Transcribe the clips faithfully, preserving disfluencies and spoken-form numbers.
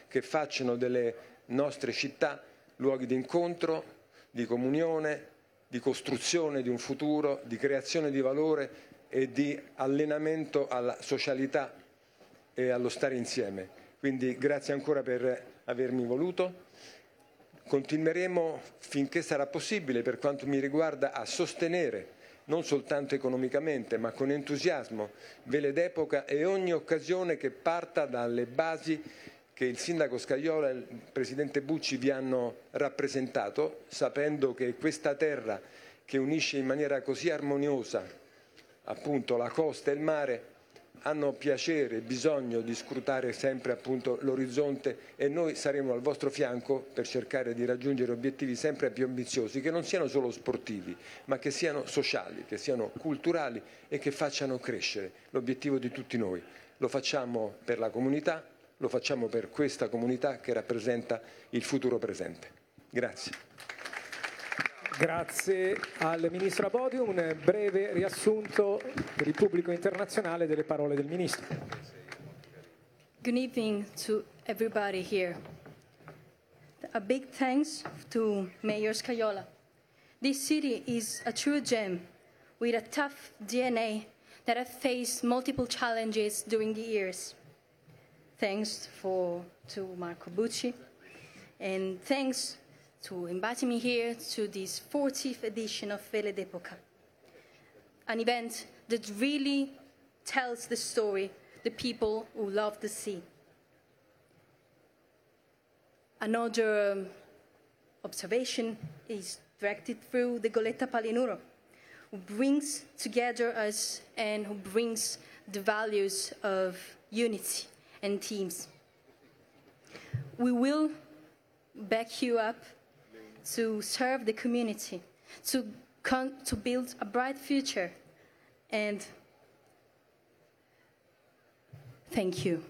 che facciano delle nostre città luoghi di incontro, di comunione, di costruzione di un futuro, di creazione di valore e di allenamento alla socialità e allo stare insieme. Quindi grazie ancora per avermi voluto. Continueremo finché sarà possibile, per quanto mi riguarda, a sostenere non soltanto economicamente, ma con entusiasmo, Vele d'Epoca e ogni occasione che parta dalle basi che il sindaco Scajola e il presidente Bucci vi hanno rappresentato, sapendo che questa terra che unisce in maniera così armoniosa appunto la costa e il mare hanno piacere e bisogno di scrutare sempre appunto l'orizzonte, e noi saremo al vostro fianco per cercare di raggiungere obiettivi sempre più ambiziosi, che non siano solo sportivi, ma che siano sociali, che siano culturali e che facciano crescere l'obiettivo di tutti noi. Lo facciamo per la comunità, lo facciamo per questa comunità che rappresenta il futuro presente. Grazie. Grazie al Ministro Abodi. Un breve riassunto per il pubblico internazionale delle parole del Ministro. Good evening to everybody here. A big thanks to Mayor Scajola. This city is a true gem with a tough D N A that has faced multiple challenges during the years. Thanks for, to Marco Bucci, and thanks to inviting me here to this fortieth edition of Vele d'Epoca, an event that really tells the story, the people who love the sea. Another um, observation is directed through the Goletta Palinuro, who brings together us and who brings the values of unity and teams. We will back you up to serve the community, to, con to build a bright future, and thank you.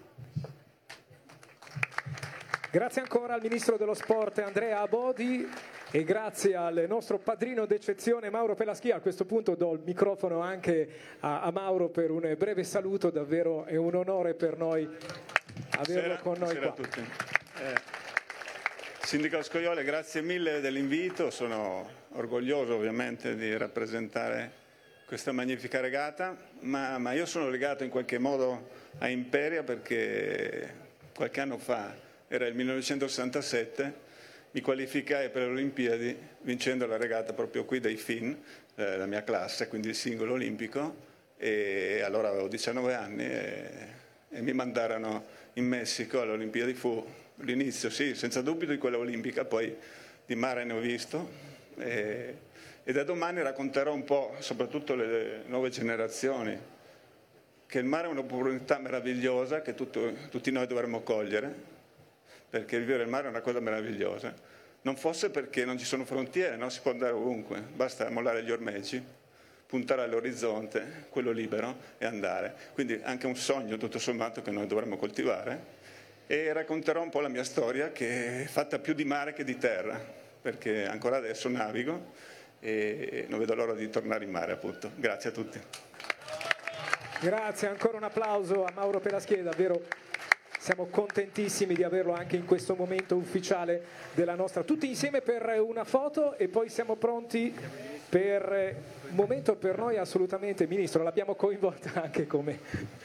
Grazie ancora al Ministro dello Sport Andrea Abodi e grazie al nostro padrino d'eccezione Mauro Pelaschia. A questo punto do il microfono anche a, a Mauro per un breve saluto, davvero è un onore per noi averlo Buonasera, con noi buonasera qua. A tutti. Eh. Sindaco Scajola, grazie mille dell'invito, sono orgoglioso ovviamente di rappresentare questa magnifica regata, ma, ma io sono legato in qualche modo a Imperia perché qualche anno fa, era il millenovecentosessantasette, mi qualificai per le Olimpiadi vincendo la regata proprio qui dai Fin, eh, la mia classe, quindi il singolo olimpico, e allora avevo diciannove anni e, e mi mandarono in Messico alle Olimpiadi. Fu l'inizio, sì, senza dubbio di quella olimpica, poi di mare ne ho visto e, e da domani racconterò un po', soprattutto le nuove generazioni, che il mare è un'opportunità meravigliosa che tutto, tutti noi dovremmo cogliere, perché vivere il mare è una cosa meravigliosa. Non fosse perché non ci sono frontiere, no? Si può andare ovunque, basta mollare gli ormeggi, puntare all'orizzonte, quello libero, e andare. Quindi anche un sogno tutto sommato che noi dovremmo coltivare. E racconterò un po' la mia storia, che è fatta più di mare che di terra, perché ancora adesso navigo e non vedo l'ora di tornare in mare, appunto. Grazie a tutti. Grazie, ancora un applauso a Mauro Pelaschia, davvero siamo contentissimi di averlo anche in questo momento ufficiale della nostra. Tutti insieme per una foto e poi siamo pronti per un momento per noi assolutamente, Ministro, l'abbiamo coinvolta anche come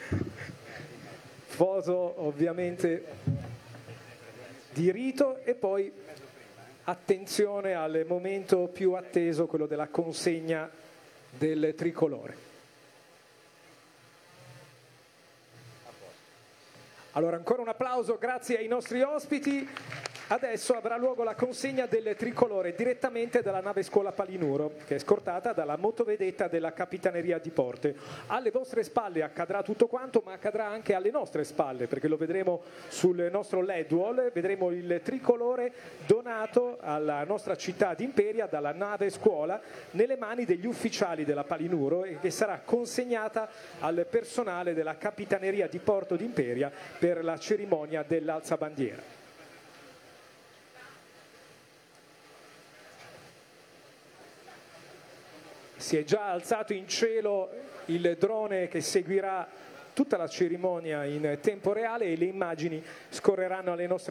foto ovviamente di rito, e poi attenzione al momento più atteso, quello della consegna del tricolore. Allora ancora un applauso, grazie ai nostri ospiti. Adesso avrà luogo la consegna del tricolore direttamente dalla nave scuola Palinuro, che è scortata dalla motovedetta della Capitaneria di Porto. Alle vostre spalle accadrà tutto quanto, ma accadrà anche alle nostre spalle, perché lo vedremo sul nostro L E D wall, vedremo il tricolore donato alla nostra città di Imperia dalla nave scuola nelle mani degli ufficiali della Palinuro, e che sarà consegnata al personale della Capitaneria di Porto di Imperia per la cerimonia dell'alzabandiera. Si è già alzato in cielo il drone che seguirà tutta la cerimonia in tempo reale e le immagini scorreranno alle nostre